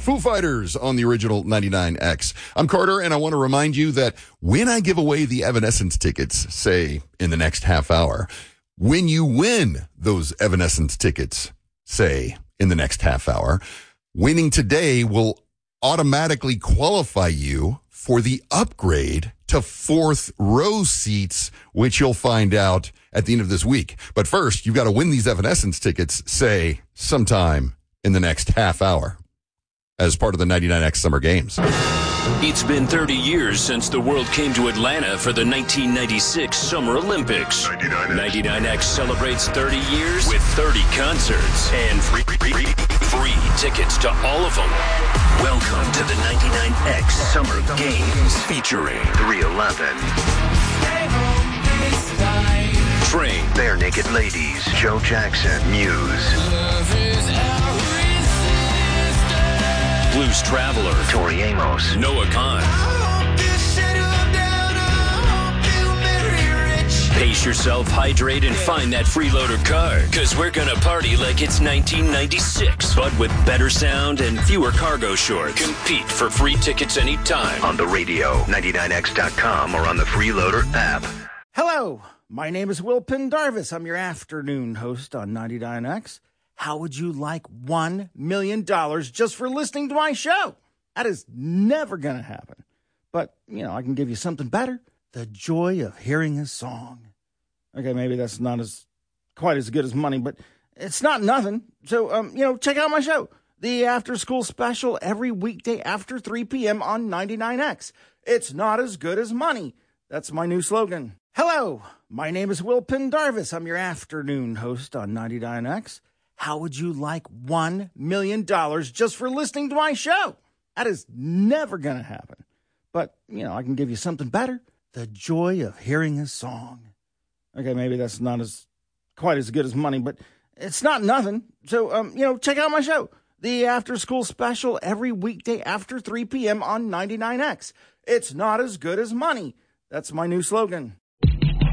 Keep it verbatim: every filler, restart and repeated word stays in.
Foo Fighters on the original ninety-nine X. I'm Carter, and I want to remind you that when I give away the Evanescence tickets, say in the next half hour, when you win those Evanescence tickets, say in the next half hour, winning today will automatically qualify you for the upgrade to fourth row seats, which you'll find out at the end of this week. But first, you've got to win these Evanescence tickets, say, sometime in the next half hour as part of the ninety-nine X Summer Games. It's been thirty years since the world came to Atlanta for the nineteen ninety-six Summer Olympics. ninety-nine X celebrates thirty years with thirty concerts and free, free, free tickets to all of them. Welcome to the ninety-nine X Summer Games featuring three eleven, Train, Bare Naked Ladies, Joe Jackson, Muse, Blues Traveler, Tori Amos, Noah Kahn. Pace yourself, hydrate, and find that freeloader card, because we're going to party like it's nineteen ninety-six, but with better sound and fewer cargo shorts. Compete for free tickets anytime on the radio, ninety-nine X dot com, or on the Freeloader app. Hello, my name is Will Pendarvis. I'm your afternoon host on ninety-nine X. How would you like one million dollars just for listening to my show? That is never going to happen. But, you know, I can give you something better. The joy of hearing a song. Okay, maybe that's not as quite as good as money, but it's not nothing. So, um, you know, check out my show, the After School Special, every weekday after three p.m. on ninety-nine X. It's not as good as money. That's my new slogan. Hello, my name is Will Pendarvis. I'm your afternoon host on ninety-nine X. How would you like one million dollars just for listening to my show? That is never going to happen. But, you know, I can give you something better. The joy of hearing a song. Okay, maybe that's not as quite as good as money, but it's not nothing. So, um, you know, check out my show, the After School Special, every weekday after three p.m. on ninety-nine X. It's not as good as money. That's my new slogan.